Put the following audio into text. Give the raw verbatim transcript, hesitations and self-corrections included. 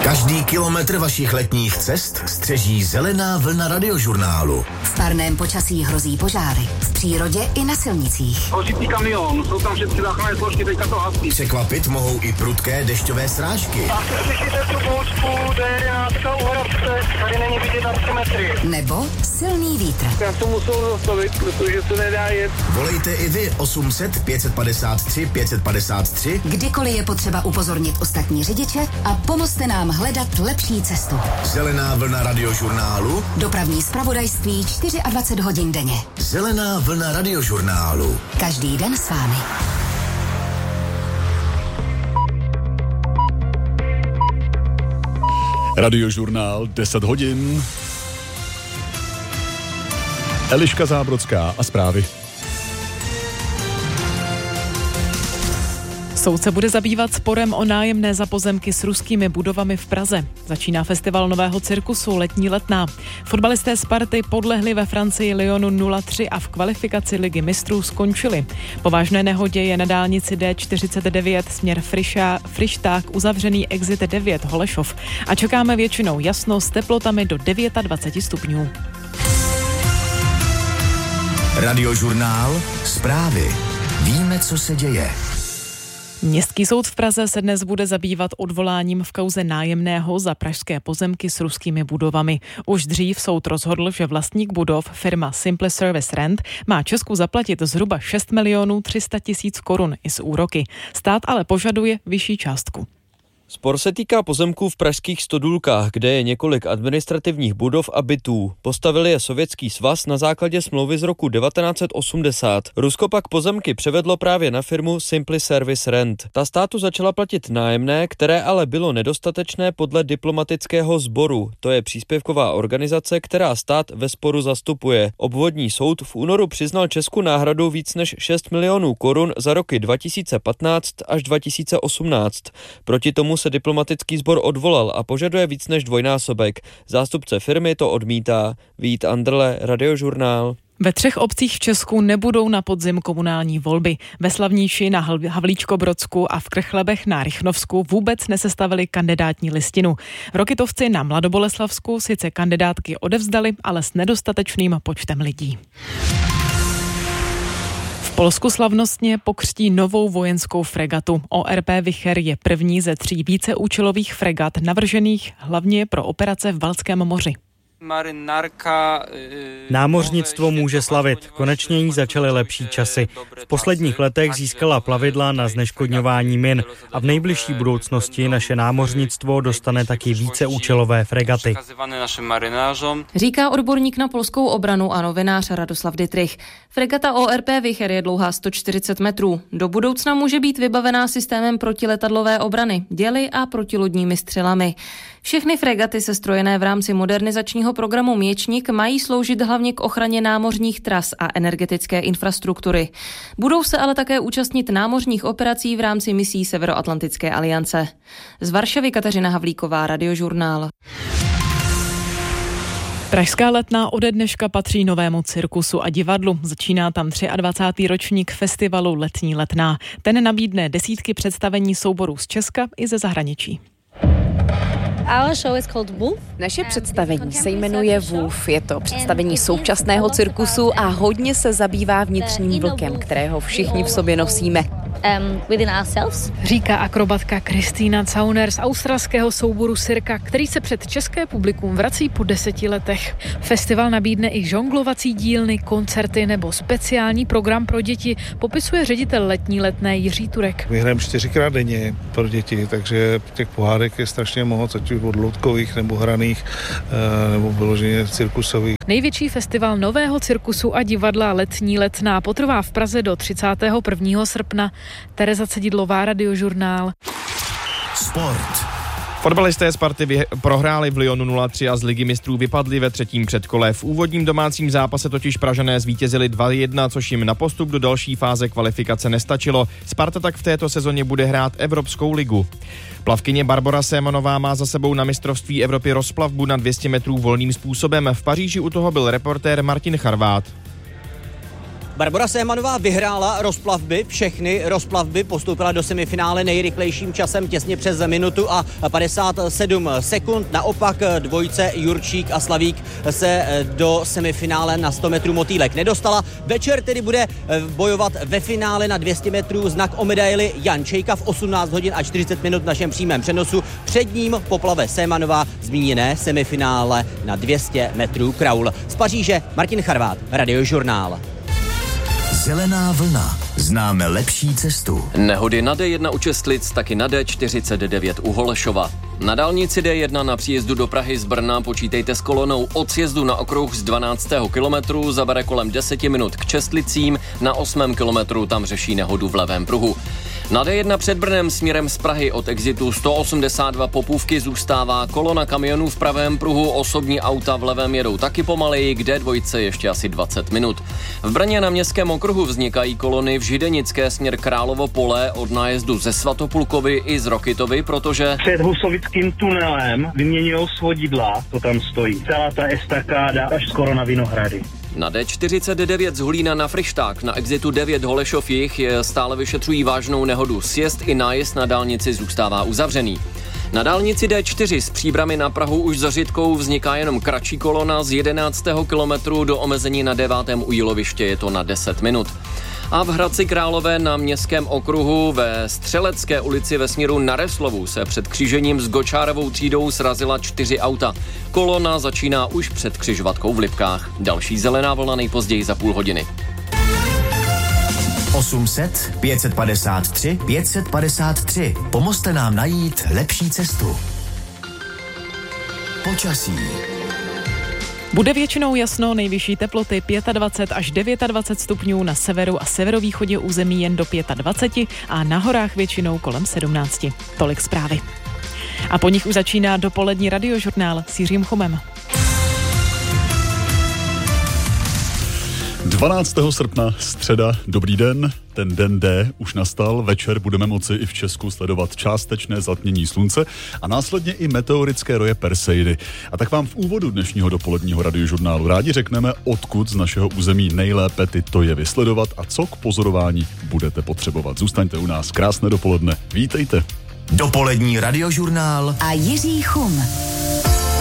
Každý kilometr vašich letních cest střeží zelená vlna Radiožurnálu. V parném počasí hrozí požáry. V přírodě i na silnicích. Hořící kamion, jsou tam všechny záchranné složky, teďka to hasí. Překvapit mohou i prudké dešťové srážky. A slyšíte tu bouřku, D jedenáct u Hradce, tady není vidět na tři metry. Nebo silný vítr. Já to musel zastavit, protože to nedá jet. Volejte i vy osm set pět set padesát tři pět set padesát tři. Kdykoliv je potřeba upozornit ostatní řidiče a pomozte nám hledat lepší cestu. Zelená vlna Radiožurnálu. Dopravní zpravodajství dvacet čtyři hodin denně. Zelená vlna Radiožurnálu. Každý den s vámi. Radiožurnál deset hodin. Eliška Zábrodská a zprávy. Soud se bude zabývat sporem o nájemné za pozemky s ruskými budovami v Praze. Začíná festival nového cirkusu Letní letná. Fotbalisté Sparty podlehli ve Francii Lyonu nula tři a v kvalifikaci Ligy mistrů skončili. Po vážné nehodě je na dálnici D čtyřicet devět směr Friša, Frišták uzavřený exit devět Holešov a čekáme většinou jasno s teplotami do dvacet devět stupňů. Radiožurnál, zprávy. Víme, co se děje. Městský soud v Praze se dnes bude zabývat odvoláním v kauze nájemného za pražské pozemky s ruskými budovami. Už dřív soud rozhodl, že vlastník budov, firma Simple Service Rent, má Česku zaplatit zhruba šest milionů tři sta tisíc korun i s úroky. Stát ale požaduje vyšší částku. Spor se týká pozemků v pražských Stodůlkách, kde je několik administrativních budov a bytů. Postavili je Sovětský svaz na základě smlouvy z roku devatenáct set osmdesát. Rusko pak pozemky převedlo právě na firmu Simple Service Rent. Ta státu začala platit nájemné, které ale bylo nedostatečné podle diplomatického sboru. To je příspěvková organizace, která stát ve sporu zastupuje. Obvodní soud v únoru přiznal Česku náhradu víc než šest milionů korun za roky dva tisíce patnáct až dva tisíce osmnáct. Proti tomu se diplomatický sbor odvolal a požaduje víc než dvojnásobek. Zástupce firmy to odmítá. Vít Andrle, Radiožurnál. Ve třech obcích v Česku nebudou na podzim komunální volby. Ve Slavníši na Havlíčkobrodsku a v Krchlebech na Rychnovsku vůbec nesestavili kandidátní listinu. Rokytovci na Mladoboleslavsku sice kandidátky odevzdali, ale s nedostatečným počtem lidí. V Polsku slavnostně pokřtí novou vojenskou fregatu. O R P Wicher je první ze tří víceúčelových fregat navržených hlavně pro operace v Baltském moři. Námořnictvo může slavit. Konečně jí začaly lepší časy. V posledních letech získala plavidla na zneškodňování min a v nejbližší budoucnosti naše námořnictvo dostane taky víceúčelové fregaty. Říká odborník na polskou obranu a novinář Radoslav Dittrich. Fregata O R P Wicher je dlouhá sto čtyřicet metrů. Do budoucna může být vybavená systémem protiletadlové obrany, děly a protilodními střelami. Všechny fregaty sestrojené v rámci modernizačního programu Měčník mají sloužit hlavně k ochraně námořních tras a energetické infrastruktury. Budou se ale také účastnit námořních operací v rámci misí Severoatlantické aliance. Z Varšavy Kateřina Havlíková, Radiožurnál. Pražská letná ode dneška patří novému cirkusu a divadlu. Začíná tam dvacátý třetí ročník festivalu Letní letná. Ten nabídne desítky představení souborů z Česka i ze zahraničí. Naše představení se jmenuje Wolf. Je to představení současného cirkusu a hodně se zabývá vnitřním vlkem, kterého všichni v sobě nosíme. Říká akrobatka Kristýna Cauner z australského souboru Cirka, který se před české publikum vrací po deseti letech. Festival nabídne i žonglovací dílny, koncerty nebo speciální program pro děti, popisuje ředitel Letní letné Jiří Turek. My hrajeme čtyřikrát denně pro děti, takže těch pohádek je strašně moc, ať už od loutkových nebo hraných, nebo vyloženě cirkusových. Největší festival nového cirkusu a divadla Letní letná potrvá v Praze do třicátého prvního srpna. Tereza Cedidlová, Radiožurnál. Sport. Fotbalisté Sparty vy- prohráli v Lyonu nula tři a z Ligy mistrů vypadli ve třetím předkole. V úvodním domácím zápase totiž Pražané zvítězili dva jedna, což jim na postup do další fáze kvalifikace nestačilo. Sparta tak v této sezóně bude hrát Evropskou ligu. Plavkyně Barbora Sémonová má za sebou na mistrovství Evropy rozplavbu na dvě stě metrů volným způsobem. V Paříži u toho byl reportér Martin Charvát. Barbora Sehmanová vyhrála rozplavby, všechny rozplavby, postoupila do semifinále nejrychlejším časem těsně přes minutu a padesát sedm sekund. Naopak dvojce Jurčík a Slavík se do semifinále na sto metrů motýlek nedostala. Večer tedy bude bojovat ve finále na dvě stě metrů znak o medaili Jan Čejka v osmnáct hodin a čtyřicet minut v našem přímém přenosu. Před ním poplave Sehmanová zmíněné semifinále na dvě stě metrů kraul. Z Paříže Martin Charvát, Radiožurnál. Zelená vlna. Známe lepší cestu. Nehody na D jedna u Čestlic, taky na D čtyřicet devět u Holešova. Na dálnici D jedna na příjezdu do Prahy z Brna počítejte s kolonou od sjezdu na okruh z dvanáctého kilometru, zabere kolem deseti minut k Čestlicím, na osmém kilometru tam řeší nehodu v levém pruhu. Na D jedna před Brnem směrem z Prahy od exitu sto osmdesát dva Popůvky zůstává kolona kamionů v pravém pruhu, osobní auta v levém jedou taky pomaleji, k D dva ještě asi dvacet minut. V Brně na městském okruhu vznikají kolony v Židenické směr Královo Pole od nájezdu ze Svatopulkovy i z Rokytovy, protože před Husovickým tunelem vyměňují svodidla, to tam stojí. Celá ta estakáda až skoro na Vinohrady. Na D čtyřicet devět z Hulína na Fryšták na exitu devět Holešov jih stále vyšetřují vážnou nehodu. Sjezd i nájezd na dálnici zůstává uzavřený. Na dálnici D čtyři z Příbrami na Prahu už za Řitkou vzniká jenom kratší kolona z jedenáctého kilometru do omezení na devátém u Jíloviště, je to na deset minut. A v Hradci Králové na městském okruhu ve Střelecké ulici ve směru na Reslovu se před křížením s Gočárovou třídou srazila čtyři auta. Kolona začíná už před křižovatkou v Lipkách. Další zelená vlna nejpozději za půl hodiny. osm set, pět set padesát tři, pět set padesát tři. Pomozte nám najít lepší cestu. Počasí. Bude většinou jasno, nejvyšší teploty dvacet pět až dvacet devět stupňů, na severu a severovýchodě území jen do dvacet pět a na horách většinou kolem sedmnáct. Tolik zprávy. A po nich už začíná dopolední radiožurnál s Jiřím Chomem. dvanáctého srpna, středa, dobrý den, ten den D už nastal, večer budeme moci i v Česku sledovat částečné zatmění slunce a následně i meteorické roje Perseidy. A tak vám v úvodu dnešního dopoledního radiožurnálu rádi řekneme, odkud z našeho území nejlépe tyto jevy sledovat a co k pozorování budete potřebovat. Zůstaňte u nás, krásné dopoledne, vítejte. Dopolední radiožurnál a Jiří Chum.